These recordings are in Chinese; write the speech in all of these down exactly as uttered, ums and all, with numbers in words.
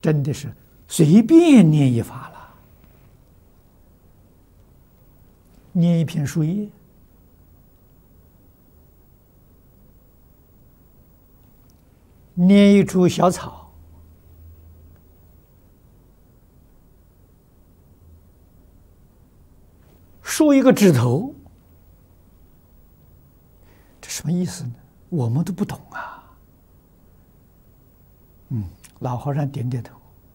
真的是随便念一法了，念一片树叶，念一株小草，竖一个指头，这什么意思呢？我们都不懂啊。嗯，老和尚点点头，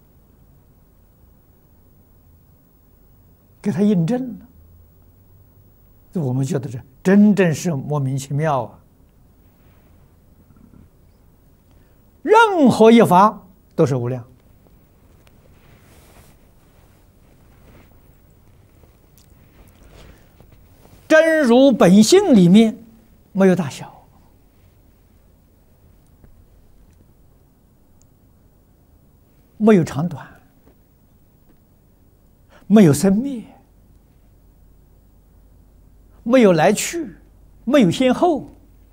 给他印证了。我们觉得这真正是莫名其妙啊！任何一法都是无量，真如本性里面没有大小，没有长短，没有生灭，没有来去，没有先后。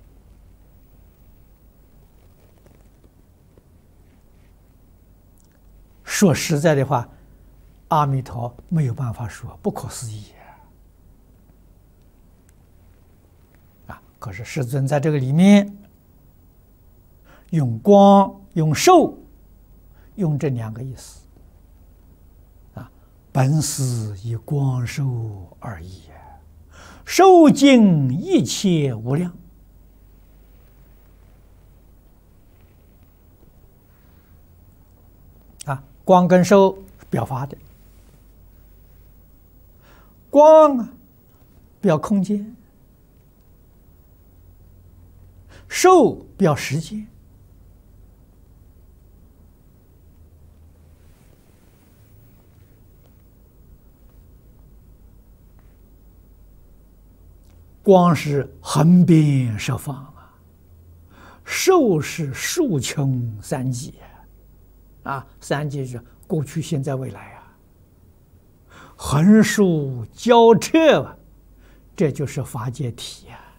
说实在的话，阿弥陀没有办法说，不可思议啊！可是世尊在这个里面用光、用寿，用这两个意思啊，本是以光寿而已，寿尽一切无量。啊，光跟寿表法的，光啊表空间，寿表时间。光是横遍十方啊，寿是数穷三际啊，三际是过去、现在、未来啊，横竖交彻啊，这就是法界体啊。